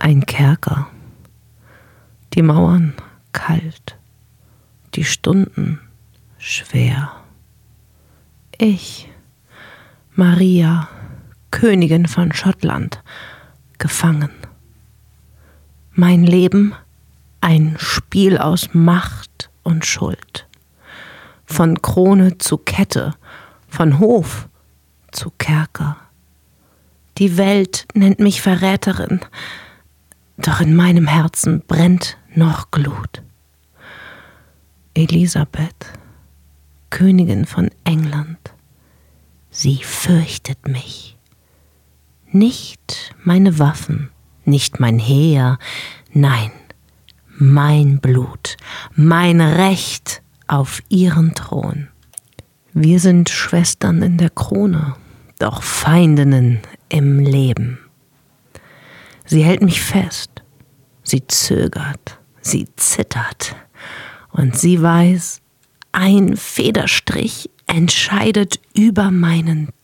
Ein Kerker, die Mauern kalt, die Stunden schwer. Ich, Maria, Königin von Schottland, gefangen. Mein Leben ein Spiel aus Macht und Schuld. Von Krone zu Kette, von Hof zu Kerker. Die Welt nennt mich Verräterin, doch in meinem Herzen brennt noch Glut. Elisabeth, Königin von England, sie fürchtet mich. Nicht meine Waffen, nicht mein Heer, nein, mein Blut, mein Recht auf ihren Thron. Wir sind Schwestern in der Krone, doch Feindinnen im Leben. Sie hält mich fest, sie zögert, sie zittert und sie weiß, ein Federstrich entscheidet über meinen